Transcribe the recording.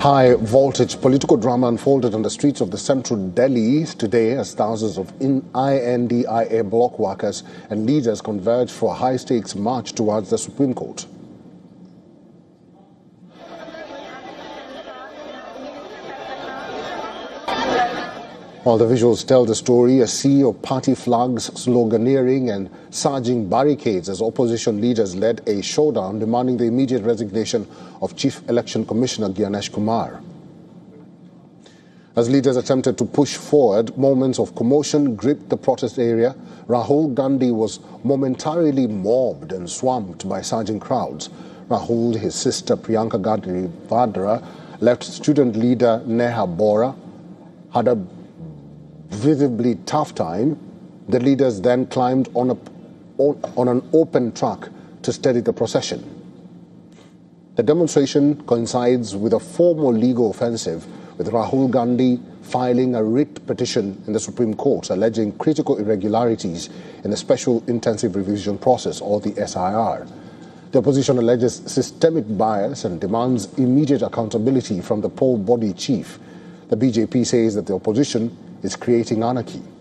High-voltage political drama unfolded on the streets of the central Delhi today as thousands of INDIA bloc workers and leaders converged for a high-stakes march towards the Supreme Court. While the visuals tell the story, a sea of party flags, sloganeering and surging barricades as opposition leaders led a showdown demanding the immediate resignation of Chief Election Commissioner Gyanesh Kumar. As leaders attempted to push forward, moments of commotion gripped the protest area. Rahul Gandhi was momentarily mobbed and swamped by surging crowds. Rahul, his sister Priyanka Gandhi Vadra, left student leader Neha Bora, had a visibly tough time. The leaders then climbed on an open truck to steady the procession. The demonstration coincides with a formal legal offensive, with Rahul Gandhi filing a writ petition in the Supreme Court alleging critical irregularities in the Special Intensive Revision Process, or the SIR. The opposition alleges systemic bias and demands immediate accountability from the poll body chief. The BJP says that the opposition is creating anarchy.